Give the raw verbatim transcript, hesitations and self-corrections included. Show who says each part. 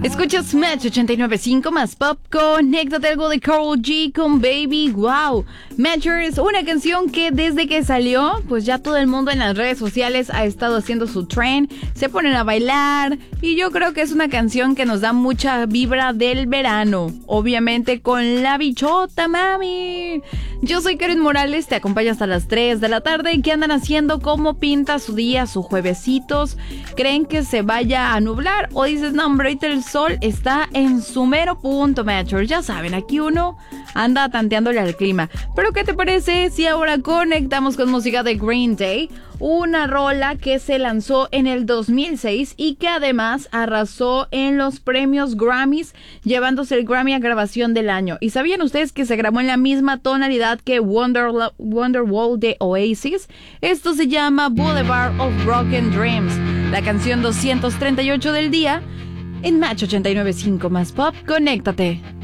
Speaker 1: Escuchas Match ochenta y nueve punto cinco más pop. Conéctate algo de Karol G con Baby. Wow. Matchers, una canción que desde que salió, pues ya todo el mundo en las redes sociales ha estado haciendo su trend. Se ponen a bailar. Y yo creo que es una canción que nos da mucha vibra del verano. Obviamente con la bichota, mami. Yo soy Karen Morales, te acompaño hasta las tres de la tarde. ¿Qué andan haciendo? ¿Cómo pinta su día, sus juevesitos? ¿Creen que se vaya a nublar? ¿O dices, no, hombre, ahorita el sol está en su mero punto, Matchers? Ya saben, aquí uno anda tanteándole al clima. Pero ¿qué te parece si ahora conectamos con música de Green Day? Una rola que se lanzó en el dos mil seis y que además arrasó en los premios Grammys, llevándose el Grammy a grabación del año. ¿Y sabían ustedes que se grabó en la misma tonalidad que Wonder, Wonderwall de Oasis? Esto se llama Boulevard of Broken Dreams, la canción doscientos treinta y ocho del día en Match ochenta y nueve punto cinco más pop. Conéctate.